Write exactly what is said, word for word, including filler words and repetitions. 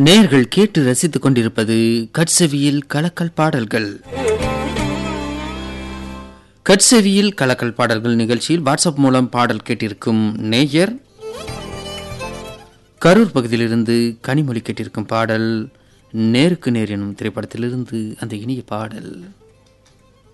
நேர்கள் கேட்டு ரசித்துக் கொண்டிருப்பது கட்செவியில் கலக்கல் பாடல்கள். கட்செவியில் கலக்கல் பாடல்கள் நிகழ்ச்சியில் வாட்ஸ்அப் மூலம் பாடல் கேட்டிருக்கும் நேயர் கரூர் பகுதியிலிருந்து கனிமொழி கேட்டிருக்கும் பாடல் நேருக்கு நேர் எனும் திரைப்படத்திலிருந்து அந்த இனிய பாடல்.